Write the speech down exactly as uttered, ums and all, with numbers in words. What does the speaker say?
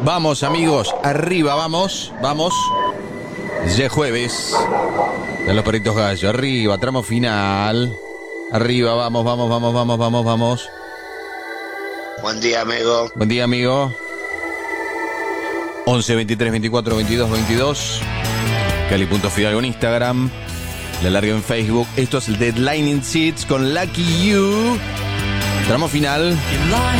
Vamos, amigos, arriba, vamos, vamos. Ya es jueves. De los Perritos Gallos, arriba, tramo final. Arriba, vamos, vamos, vamos, vamos, vamos, vamos. Buen día, amigo. Buen día, amigo. once, veintitrés, veinticuatro, veintidós, veintidós. Cali.fidalgo en Instagram. La larga en Facebook. Esto es el Deadline in Seats con Lucky You. Tramo final.